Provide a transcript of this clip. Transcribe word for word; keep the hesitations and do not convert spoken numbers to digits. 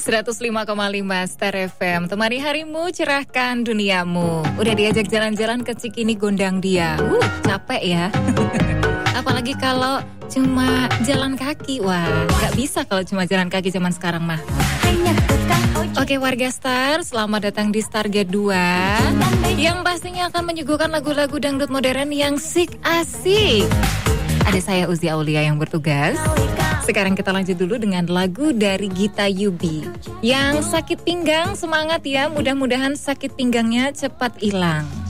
seratus lima koma lima Star F M. Temani harimu, cerahkan duniamu. Udah diajak jalan-jalan ke Cikini Gondang Dia. Uh, capek ya. Apalagi kalau cuma jalan kaki. Wah, gak bisa kalau cuma jalan kaki zaman sekarang mah. Oke warga Star, selamat datang di Stargate dua yang pastinya akan menyuguhkan lagu-lagu dangdut modern yang sik asik. Ada saya Uzi Aulia yang bertugas. Sekarang kita lanjut dulu dengan lagu dari Gita Yubi. Yang sakit pinggang, semangat ya, mudah-mudahan sakit pinggangnya cepat hilang.